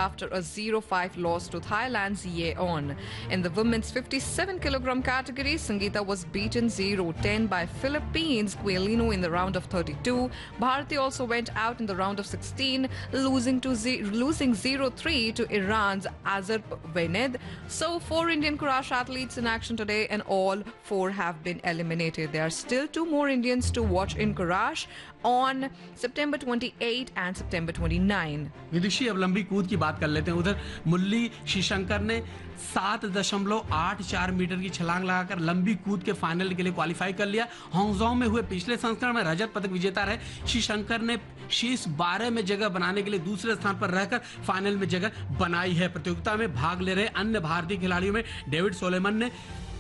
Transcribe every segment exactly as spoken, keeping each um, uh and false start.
after a zero five loss to Thailand's Yeon. In the women's fifty-seven kilogram category, Sangeeta was beaten zero ten by Philippines' Quelino in the round of thirty-two. Bharti also went out in the round of sixteen, losing to ze- losing zero three to Iran's Azarp Vened. So four Indian Kurash athletes in action today, and all four have been eliminated. There are still two more Indians to watch in Kurash on September twenty-eighth and September twenty-ninth. विदुषी, अब लंबी कूद की बात कर लेते हैं। उधर मुरली श्रीशंकर ने सात दशमलव आठ चार मीटर की छलांग लगाकर लंबी कूद के फाइनल के लिए क्वालिफाई कर लिया। हांगझोउ में हुए पिछले संस्करण में रजत पदक विजेता रहे श्रीशंकर ने शीर्ष बारह में जगह बनाने के लिए दूसरे स्थान पर रहकर फाइनल में जगह बनाई है। प्रतियोगिता में भाग ले रहे अन्य भारतीय खिलाड़ियों में डेविड सोलेमन ने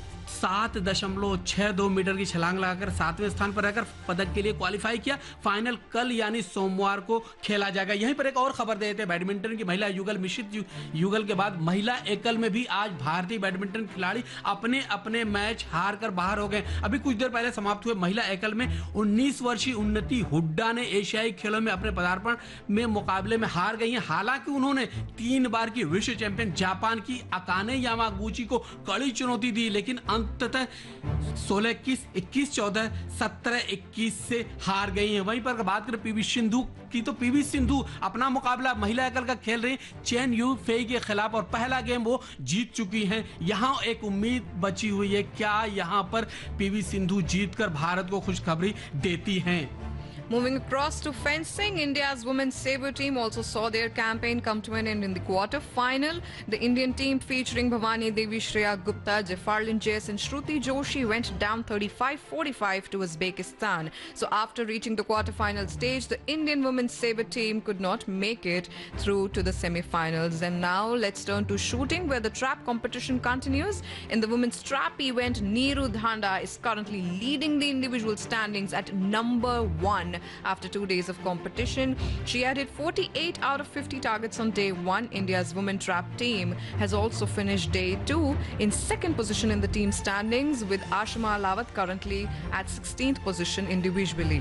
सात दशमलव छह दो मीटर की छलांग लगाकर सातवें स्थान पर रहकर पदक के लिए क्वालिफाई किया। फाइनल कल यानी सोमवार को खेला जाएगा। यहीं पर एक और खबर दे देते हैं। बैडमिंटन की महिला युगल मिश्रित यु, युगल के बाद महिला एकल में भी आज भारतीय बैडमिंटन खिलाड़ी अपने अपने मैच हार कर बाहर हो गए। अभी कुछ देर पहले समाप्त हुए महिला एकल में उन्नीस वर्षीय उन्नति हुड्डा ने एशियाई खेलों में अपने पदार्पण में मुकाबले में हार गई हैं। हालांकि उन्होंने तीन बार की विश्व चैंपियन जापान की अकाने यामागुची को कड़ी चुनौती दी, लेकिन अंततः सोलह इक्कीस, इक्कीस चौदह, सत्रह इक्कीस से हार गई हैं। वहीं पर बात करें पीवी सिंधु की, तो पीवी सिंधु अपना मुकाबला महिला एकल का खेल रही चेन यू फेई के खिलाफ और पहला गेम वो जीत चुकी हैं। यहां एक उम्मीद बची हुई है, क्या यहां पर पीवी सिंधु जीतकर भारत को खुशखबरी देती हैं? Moving across to fencing, India's women's sabre team also saw their campaign come to an end in the quarter-final. The Indian team featuring Bhavani Devi, Shreya Gupta, Jafarlin Jess and Shruti Joshi went down thirty-five forty-five to Uzbekistan. So after reaching the quarter-final stage, the Indian women's sabre team could not make it through to the semi-finals. And now let's turn to shooting, where the trap competition continues. In the women's trap event, Neeru Dhanda is currently leading the individual standings at number one. After two days of competition, she added forty-eight out of fifty targets on day one. India's women trap team has also finished day two in second position in the team standings, with Ashima Alawat currently at sixteenth position individually.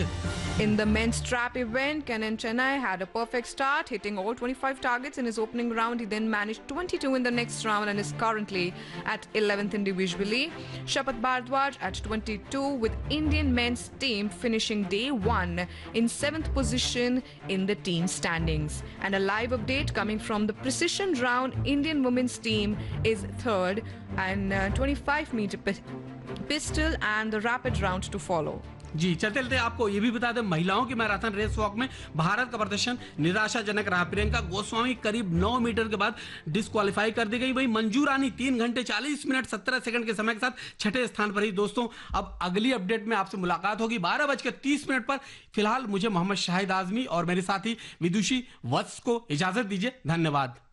In the men's trap event, Kenan Chennai had a perfect start, hitting all twenty-five targets in his opening round. He then managed twenty-two in the next round and is currently at eleventh individually. Shapat Bhardwaj at twenty-two, with Indian men's team finishing day one in seventh position in the team standings. And a live update coming from the precision round, Indian women's team is third, and uh, twenty-five meter pistol and the rapid round to follow. जी, चलते चलते आपको ये भी बता दें, महिलाओं की marathon race walk में भारत का प्रदर्शन निराशाजनक रहा। प्रियंका गोस्वामी करीब नौ मीटर के बाद डिस्क्वालीफाई कर दी गई। वही मंजू रानी तीन घंटे चालीस मिनट सत्रह सेकंड के समय के साथ छठे स्थान पर ही। दोस्तों, अब अगली अपडेट में आपसे मुलाकात होगी बारह बजकर तीस मिनट पर। फिलहाल मुझे मोहम्मद शाहिद आजमी और मेरे साथी विदुषी वत्स को इजाजत दीजिए। धन्यवाद।